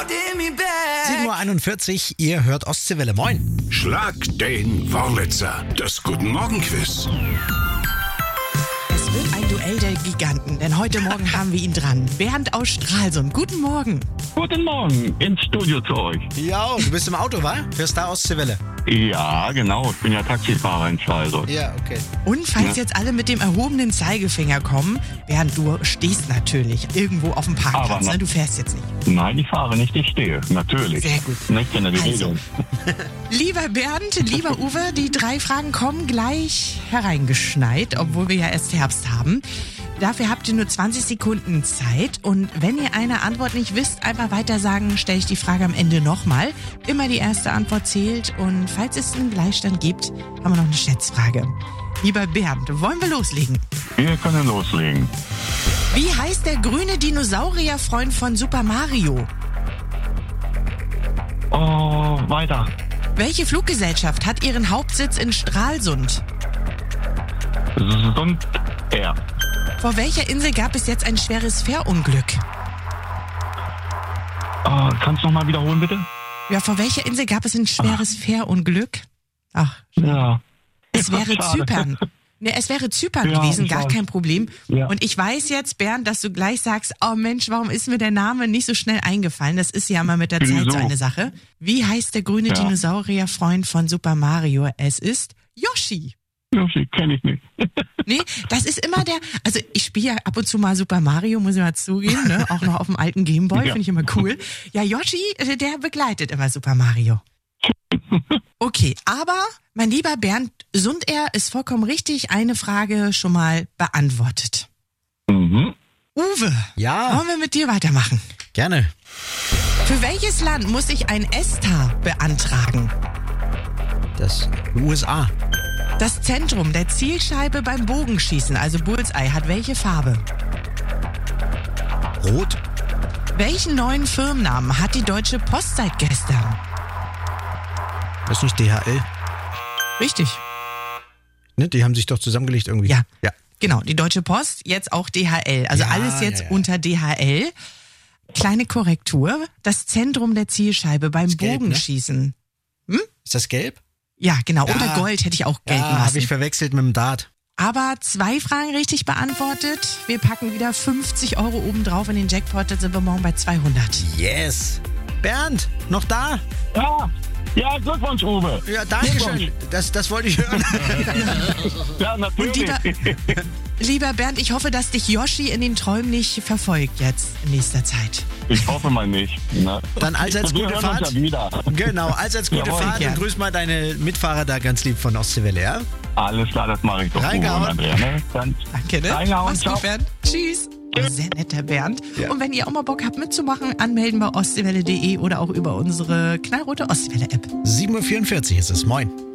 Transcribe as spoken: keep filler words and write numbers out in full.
sieben Uhr einundvierzig, ihr hört Ostseewelle. Moin. Schlag den Wurlitzer, das Guten Morgen Quiz. Es wird ein Duell der Giganten, denn heute Morgen haben wir ihn dran. Bernd aus Stralsund, guten Morgen. Guten Morgen ins Studio zu euch. Ja, du bist im Auto, wa? Hörst da Ostseewelle? Ja, genau. Ich bin ja Taxifahrer in Stralsund. Ja, okay. Und falls Ja. jetzt alle mit dem erhobenen Zeigefinger kommen, Bernd, du stehst natürlich irgendwo auf dem Parkplatz, Aber na- ne? Du fährst jetzt nicht. Nein, ich fahre nicht, ich stehe. Natürlich. Sehr gut. Nicht kenne die Also. Regeln. Lieber Bernd, lieber Uwe, die drei Fragen kommen gleich hereingeschneit, obwohl wir ja erst Herbst haben. Dafür habt ihr nur zwanzig Sekunden Zeit und wenn ihr eine Antwort nicht wisst, einfach weiter sagen, stelle ich die Frage am Ende nochmal. Immer die erste Antwort zählt und falls es einen Gleichstand gibt, haben wir noch eine Schätzfrage. Lieber Bernd, wollen wir loslegen? Wir können loslegen. Wie heißt der grüne Dinosaurierfreund von Super Mario? Oh, weiter. Welche Fluggesellschaft hat ihren Hauptsitz in Stralsund? Und er. Vor welcher Insel gab es jetzt ein schweres Fährunglück? Oh, kannst du nochmal wiederholen, bitte? Ja, vor welcher Insel gab es ein schweres Fährunglück? Ach, Ja. es wäre Schade. Zypern. Ne, es wäre Zypern Ja, gewesen, ich gar weiß. kein Problem. Ja. Und ich weiß jetzt, Bernd, dass du gleich sagst, oh Mensch, warum ist mir der Name nicht so schnell eingefallen? Das ist ja mal mit der Wieso? Zeit so eine Sache. Wie heißt der grüne Ja. Dinosaurierfreund von Super Mario? Es ist Yoshi. Yoshi, kenne ich nicht. Nee, das ist immer der, also ich spiele ja ab und zu mal Super Mario, muss ich mal zugeben, ne? Auch noch auf dem alten Gameboy, Ja. finde ich immer cool. Ja, Yoshi, äh, der begleitet immer Super Mario. Okay, aber mein lieber Bernd, Sundair ist vollkommen richtig, eine Frage schon mal beantwortet. Mhm. Uwe, Ja, wollen wir mit dir weitermachen? gerne. Für welches Land muss ich ein E S T A beantragen? Das U S A. Das Zentrum der Zielscheibe beim Bogenschießen, also Bullseye, hat welche Farbe? Rot. Welchen neuen Firmennamen hat die Deutsche Post seit gestern? Das ist nicht D H L. Richtig. Ne, die haben sich doch zusammengelegt irgendwie. Ja. Ja. Genau, die Deutsche Post, jetzt auch D H L. Also Ja, alles jetzt ja, ja. unter D H L. Kleine Korrektur. Das Zentrum der Zielscheibe beim Ist gelb, ne? Bogenschießen. Ist das gelb? Ja, genau. Ja. Unter Gold hätte ich auch gelten Ja, habe lassen. ich verwechselt mit dem Dart. Aber zwei Fragen richtig beantwortet. Wir packen wieder fünfzig Euro obendrauf in den Jackpot. Dann sind wir morgen bei zweihundert. Yes. Bernd, noch da? Ja. Ja, Glückwunsch, Uwe. Ja, danke schön. Das, das wollte ich hören. Ja, natürlich. lieber- Lieber Bernd, ich hoffe, dass dich Yoshi in den Träumen nicht verfolgt jetzt in nächster Zeit. Ich hoffe mal nicht. Ne? Dann allseits Wir gute hören uns Fahrt. ja wieder. Genau, allseits gute Jawohl, Fahrt gern. und grüß mal deine Mitfahrer da ganz lieb von Ostseewelle, ja? Alles klar, das mache ich doch. Uwe Reingehauen. und Andrea, ne? Dann Danke, ne? Reingehauen, Mach's ciao. gut, Bernd. Tschüss. Oh, sehr netter Bernd. Ja. Und wenn ihr auch mal Bock habt mitzumachen, anmelden bei ostseewelle punkt de oder auch über unsere knallrote Ostseewelle-App. sieben Uhr vierundvierzig ist es. Moin.